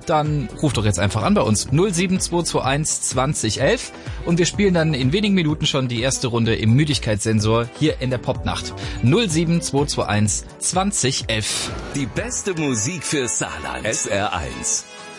dann ruft doch jetzt einfach an bei uns 07221 2011 und wir spielen dann in wenigen Minuten schon die erste Runde im Müdigkeitssensor hier in der Popnacht. 07221 2011. Die beste Musik für Saarland. SR1.